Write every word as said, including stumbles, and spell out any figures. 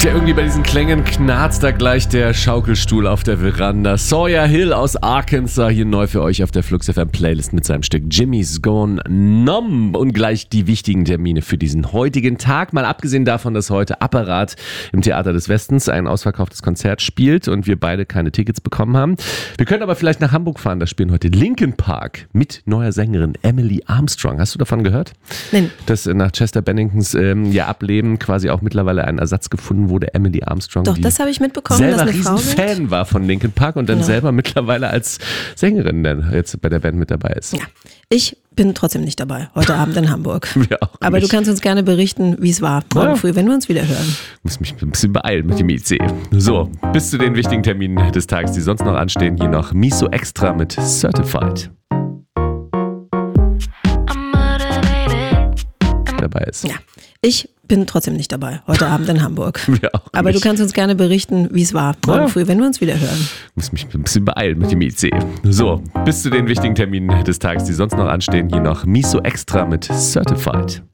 Ja, irgendwie bei diesen Klängen knarzt da gleich der Schaukelstuhl auf der Veranda. Sawyer Hill aus Arkansas hier neu für euch auf der Flux F M Playlist mit seinem Stück Jimmy's Gone Numb. Und gleich die wichtigen Termine für diesen heutigen Tag. Mal abgesehen davon, dass heute Apparat im Theater des Westens ein ausverkauftes Konzert spielt und wir beide keine Tickets bekommen haben. Wir können aber vielleicht nach Hamburg fahren. Da spielen heute Linkin Park mit neuer Sängerin Emily Armstrong. Hast du davon gehört? Nein. Dass nach Chester Benningtons ähm, ja, Ableben quasi auch mittlerweile ein Ersatz gefunden wurde. Emily Armstrong, Doch, die das habe ich mitbekommen, selber dass eine Frau riesen Fan war von Linkin Park und dann ja. selber mittlerweile als Sängerin dann jetzt bei der Band mit dabei ist. Ja, ich bin trotzdem nicht dabei, heute Abend in Hamburg. Wir auch Aber nicht. du kannst uns gerne berichten, wie es war morgen ja. früh, wenn wir uns wieder hören. Ich muss mich ein bisschen beeilen mit dem I C. So, bis zu den wichtigen Terminen des Tages, die sonst noch anstehen, hier noch Miso Extra mit Certified. Dabei ist. Ja, ich bin trotzdem nicht dabei, heute Abend in Hamburg. Wir auch Aber nicht. du kannst uns gerne berichten, wie es war morgen ja. früh, wenn wir uns wieder hören. Ich muss mich ein bisschen beeilen mit dem I C. So, bis zu den wichtigen Terminen des Tages, die sonst noch anstehen, hier noch Miso Extra mit Certified.